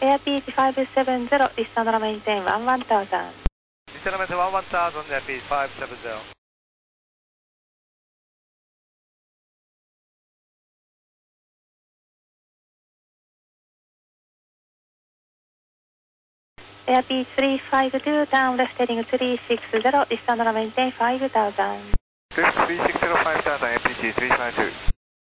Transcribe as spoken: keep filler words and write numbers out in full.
Airbus five seven zero, distant runway maintain one one thousand. Distant runway one one thousand, Airbus five seven zero. Airbus three five two, down left heading three six zero, distant runway maintain five thousand. three six zero five thousand, A P G three five two.